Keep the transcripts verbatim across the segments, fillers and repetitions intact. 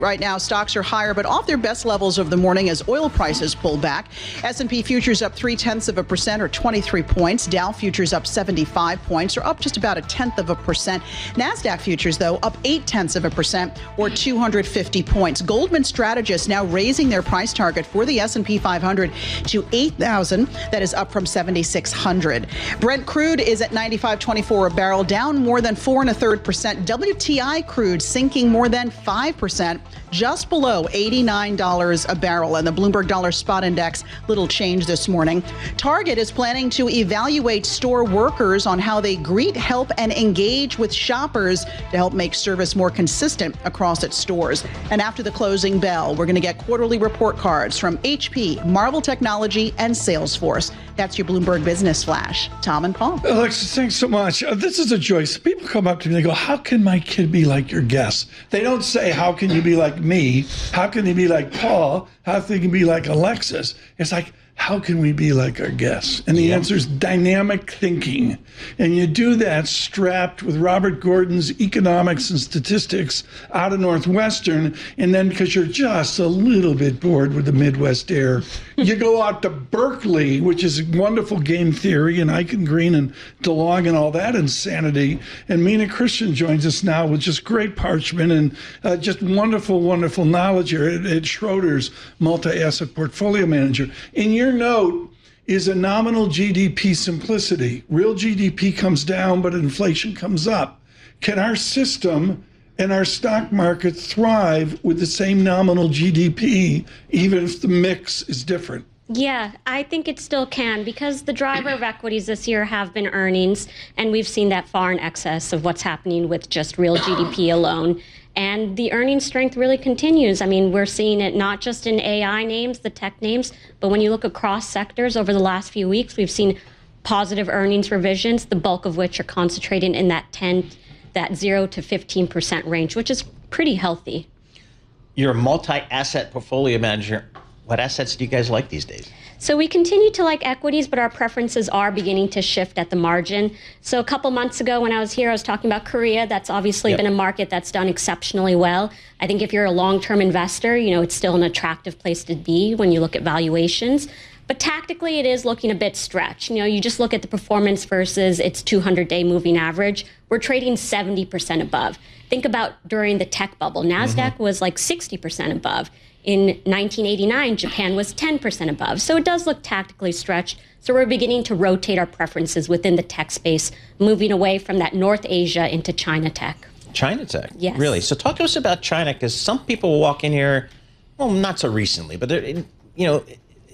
Right now, stocks are higher, but off their best levels of the morning as oil prices pull back. S and P futures up three tenths of a percent or twenty-three points. Dow futures up seventy-five points or up just about a tenth of a percent. NASDAQ futures, though, up eight tenths of a percent or two hundred fifty points. Goldman strategists now raising their price target for the S and P five hundred to eight thousand. That is up from seventy-six hundred. Brent crude is at ninety-five twenty-four a barrel, down more than four and a third percent. W T I crude sinking more than five percent. Just below eighty-nine dollars a barrel, and the Bloomberg Dollar Spot Index, little change this morning. Target is planning to evaluate store workers on how they greet, help, and engage with shoppers to help make service more consistent across its stores. And after the closing bell, we're going to get quarterly report cards from H P, Marvel Technology, and Salesforce. That's your Bloomberg Business Flash. Tom and Paul. Alexis, thanks so much. Uh, this is a joy. So people come up to me, they go, how can my kid be like your guest? They don't say, how can you be like me? How can they be like Paul? How can they be like Alexis? It's like, how can we be like our guests? And the yeah. answer is dynamic thinking. And you do that strapped with Robert Gordon's economics and statistics out of Northwestern. And then because you're just a little bit bored with the Midwest air, you go out to Berkeley, which is wonderful game theory, and Icahn Green and DeLong and all that insanity. And Mina Christian joins us now with just great parchment and uh, just wonderful, wonderful knowledge here at, at Schroders, multi-asset portfolio manager. In your note is a nominal G D P simplicity. Real G D P comes down, but inflation comes up. Can our system and our stock market thrive with the same nominal G D P, even if the mix is different? Yeah, I think it still can, because the driver of equities this year have been earnings, and we've seen that far in excess of what's happening with just real G D P alone. And the earnings strength really continues. I mean, we're seeing it not just in A I names, the tech names, but when you look across sectors over the last few weeks, we've seen positive earnings revisions, the bulk of which are concentrated in that ten, that zero to fifteen percent range, which is pretty healthy. You're a multi-asset portfolio manager. What assets do you guys like these days? So we continue to like equities, but our preferences are beginning to shift at the margin. So a couple months ago when I was here, I was talking about Korea. That's obviously yep. been a market that's done exceptionally well. I think if you're a long-term investor, you know, it's still an attractive place to be when you look at valuations. But tactically, it is looking a bit stretched. You know, you just look at the performance versus its two hundred day moving average. We're trading seventy percent above. Think about during the tech bubble. NASDAQ mm-hmm. was like sixty percent above. In nineteen eighty-nine, Japan was ten percent above. So it does look tactically stretched. So we're beginning to rotate our preferences within the tech space, moving away from that North Asia into China tech. China tech? Yes. Really? So talk to us about China, because some people walk in here, well, not so recently, but they're, you know,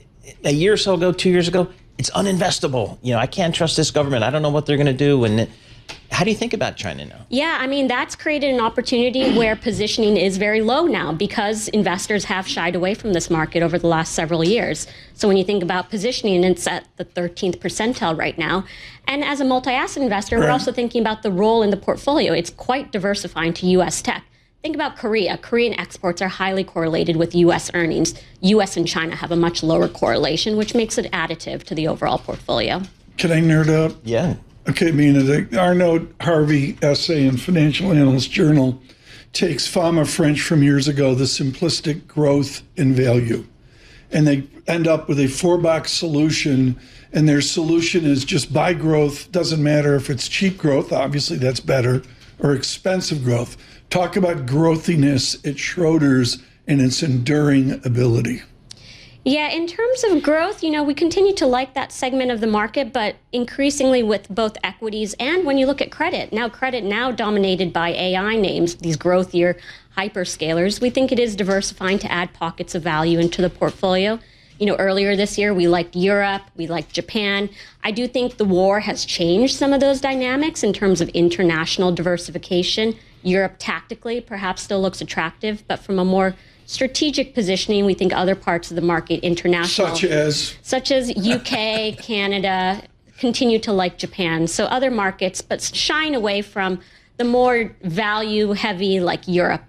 a year or so ago, two years ago, it's uninvestable. You know, I can't trust this government. I don't know what they're going to do. And how do you think about China now? Yeah, I mean, that's created an opportunity where positioning is very low now because investors have shied away from this market over the last several years. So when you think about positioning, it's at the thirteenth percentile right now. And as a multi-asset investor, we're also thinking about the role in the portfolio. It's quite diversifying to U S tech. Think about Korea. Korean exports are highly correlated with U S earnings. U S and China have a much lower correlation, which makes it additive to the overall portfolio. Can I nerd out? Yeah. Okay, Mina, the Arnaud Harvey essay in Financial Analyst Journal takes Fama French from years ago, the simplistic growth and value. And they end up with a four-box solution, and their solution is just buy growth. Doesn't matter if it's cheap growth, obviously that's better, or expensive growth. Talk about growthiness at Schroders and its enduring ability. Yeah, in terms of growth, you know, we continue to like that segment of the market, but increasingly with both equities and when you look at credit. Now, credit now dominated by A I names, these growthier hyperscalers. We think it is diversifying to add pockets of value into the portfolio. You know, earlier this year, we liked Europe, we liked Japan. I do think the war has changed some of those dynamics in terms of international diversification. Europe tactically perhaps still looks attractive, but from a more strategic positioning, we think other parts of the market, international. Such as? Such as U K, Canada, continue to like Japan. So other markets, but shying away from the more value-heavy like Europe.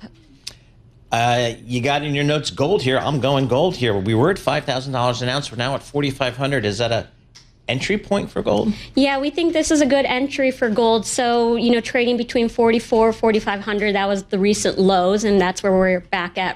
Uh, you got in your notes gold here. I'm going gold here. We were at five thousand dollars an ounce. We're now at forty-five hundred. Is that a entry point for gold? Yeah, we think this is a good entry for gold. So, you know, trading between forty-four, forty-five hundred, that was the recent lows, and that's where we're back at